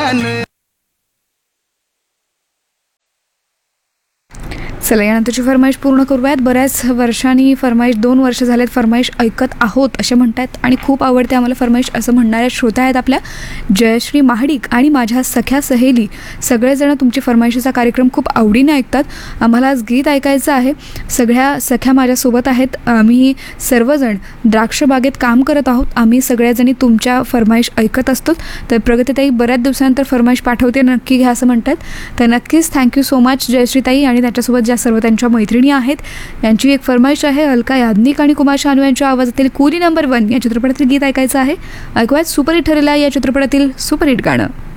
छान. चला यानंतरची फरमाईश पूर्ण करूयात. बऱ्याच वर्षांनी फरमाईश, 2 वर्ष झालेत फरमाईश ऐकत आहोत असे म्हणतात आणि खूप आवडते आम्हाला फरमाईश असं म्हणणाऱ्या श्रोता आहेत आपल्या जयश्री महाडिक आणि माझ्या सख्या सहेली. सगळेजण तुमची फरमाईशीचा कार्यक्रम खूप आवडीने ऐकतात. आम्हाला आज गीत ऐकायचं आहे. सगळ्या सख्या माझ्यासोबत आहेत. आम्ही सर्वजण द्राक्ष बागेत काम करत आहोत. आम्ही सगळ्याजणी तुमच्या फरमाईश ऐकत असतो. तर प्रगतीताई बऱ्याच दिवसानंतर फरमाईश पाठवते, नक्की घ्या असं म्हणतात. तर नक्कीच थँक्यू सो मच जयश्रीताई. आणि त्याच्यासोबत ज्या सर्व त्यांच्या मैत्रिणी आहेत यांची एक फरमाईश आहे. अलका याज्ञिक आणि कुमार शानू यांच्या आवाजातील कुली नंबर 1 या चित्रपटातील गीत ऐकायचं आहे. ऐकूयात सुपरहिट ठरलेला या चित्रपटातील सुपरहिट गाणं.